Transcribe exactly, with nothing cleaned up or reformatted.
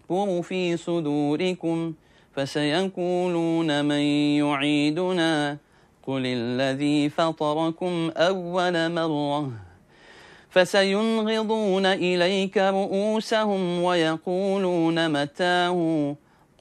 يكبر في صدوركم فسيقولون من يعيدنا قل الذي فطركم أول مرة فسينغضون إليك رؤوسهم ويقولون متاه